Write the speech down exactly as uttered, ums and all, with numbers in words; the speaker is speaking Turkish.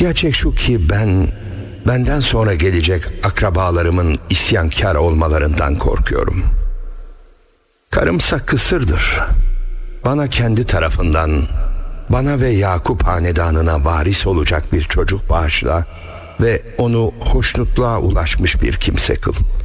Gerçek şu ki ben, benden sonra gelecek akrabalarımın isyankar olmalarından korkuyorum. Karımsa kısırdır. Bana kendi tarafından, bana ve Yakup hanedanına varis olacak bir çocuk bağışla ve onu hoşnutluğa ulaşmış bir kimse kıl.